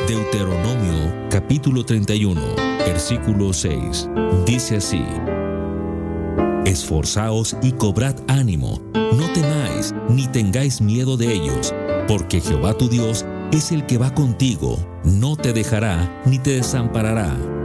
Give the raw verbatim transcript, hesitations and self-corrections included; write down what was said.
Deuteronomio capítulo treinta y uno, versículo seis. Dice así: Esforzaos y cobrad ánimo, no temáis, ni tengáis miedo de ellos, porque Jehová tu Dios es el que va contigo, no te dejará ni te desamparará.